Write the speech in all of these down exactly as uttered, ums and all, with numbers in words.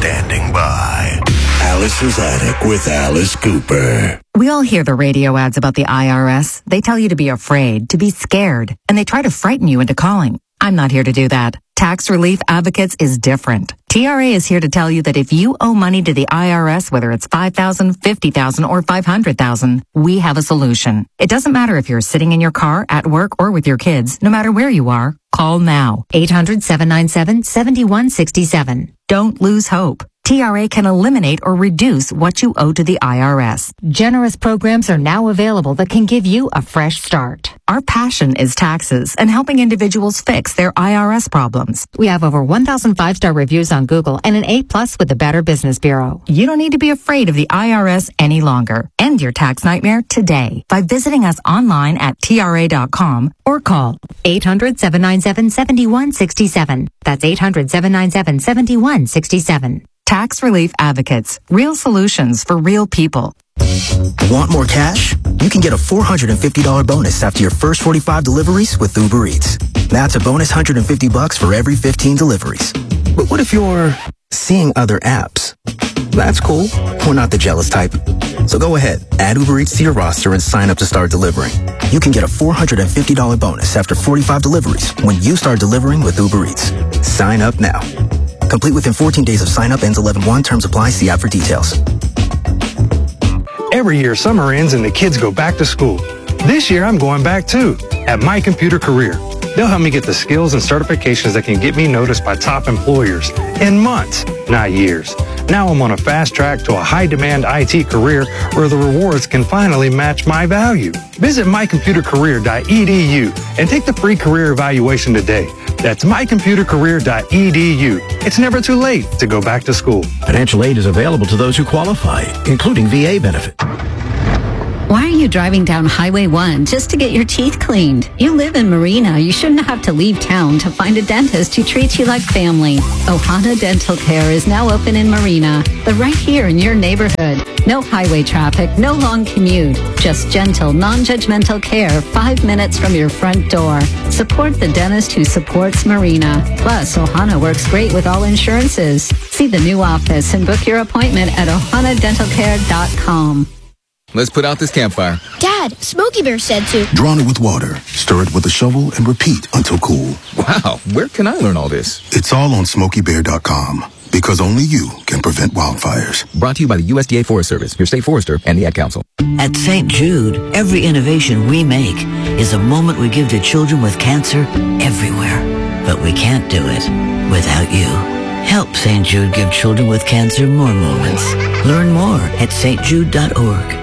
standing by. Alice's Attic with Alice Cooper. We all hear the radio ads about the I R S. They tell you to be afraid, to be scared, and they try to frighten you into calling. I'm not here to do that. Tax Relief Advocates is different. T R A is here to tell you that if you owe money to the I R S, whether it's five thousand dollars, fifty thousand dollars, or five hundred thousand dollars, we have a solution. It doesn't matter if you're sitting in your car, at work, or with your kids. No matter where you are, call now. eight hundred, seven nine seven, seven one six seven. Don't lose hope. T R A can eliminate or reduce what you owe to the I R S. Generous programs are now available that can give you a fresh start. Our passion is taxes and helping individuals fix their I R S problems. We have over one thousand five-star reviews on Google and an A plus with the Better Business Bureau. You don't need to be afraid of the I R S any longer. End your tax nightmare today by visiting us online at T R A dot com or call eight hundred, seven nine seven, seven one six seven. That's eight hundred, seven nine seven, seven one six seven. Tax Relief Advocates. Real solutions for real people. Want more cash? You can get a four hundred fifty dollars bonus after your first forty-five deliveries with Uber Eats. That's a bonus one hundred fifty bucks for every fifteen deliveries. But what if you're seeing other apps? That's cool. We're not the jealous type. So go ahead, add Uber Eats to your roster and sign up to start delivering. You can get a four hundred fifty dollars bonus after forty-five deliveries when you start delivering with Uber Eats. Sign up now. Complete within fourteen days of sign-up. Ends eleven one. Terms apply. See app for details. Every year, summer ends and the kids go back to school. This year, I'm going back too, at My Computer Career. They'll help me get the skills and certifications that can get me noticed by top employers in months, not years. Now I'm on a fast track to a high-demand I T career where the rewards can finally match my value. Visit my computer career dot e d u and take the free career evaluation today. That's my computer career dot e d u. It's never too late to go back to school. Financial aid is available to those who qualify, including V A benefit. Why are you driving down Highway one just to get your teeth cleaned? You live in Marina. You shouldn't have to leave town to find a dentist who treats you like family. Ohana Dental Care is now open in Marina. They're right here in your neighborhood. No highway traffic, no long commute. Just gentle, non-judgmental care five minutes from your front door. Support the dentist who supports Marina. Plus, Ohana works great with all insurances. See the new office and book your appointment at ohana dental care dot com. Let's put out this campfire. Dad, Smokey Bear said to. Drawn it with water, stir it with a shovel, and repeat until cool. Wow, where can I learn all this? It's all on Smokey Bear dot com. Because only you can prevent wildfires. Brought to you by the U S D A Forest Service, your state forester, and the Ad Council. At Saint Jude, every innovation we make is a moment we give to children with cancer everywhere. But we can't do it without you. Help Saint Jude give children with cancer more moments. Learn more at st jude dot org.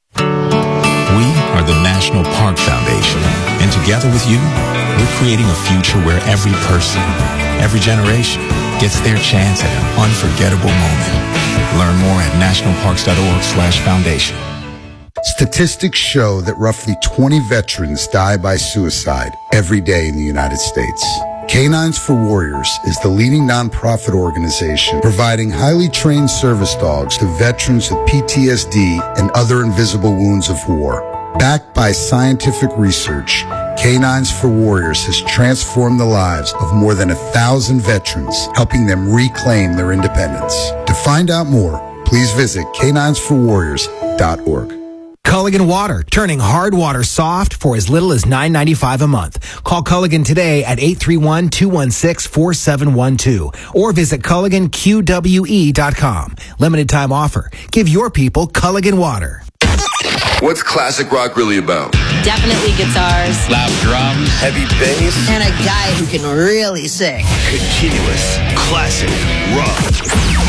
We are the National Park Foundation, and together with you, we're creating a future where every person, every generation, gets their chance at an unforgettable moment. Learn more at national parks dot org slash foundation. Statistics show that roughly twenty veterans die by suicide every day in the United States. Canines for Warriors is the leading nonprofit organization providing highly trained service dogs to veterans with P T S D and other invisible wounds of war. Backed by scientific research, Canines for Warriors has transformed the lives of more than a thousand veterans, helping them reclaim their independence. To find out more, please visit canines for warriors dot org. Culligan Water, turning hard water soft for as little as nine ninety-five a month. Call Culligan today at eight three one, two one six, four seven one two or visit culligan q w e dot com. Limited time offer. Give your people Culligan Water. What's classic rock really about? Definitely guitars, Loud drums, heavy bass, and a guy who can really sing. Continuous classic rock.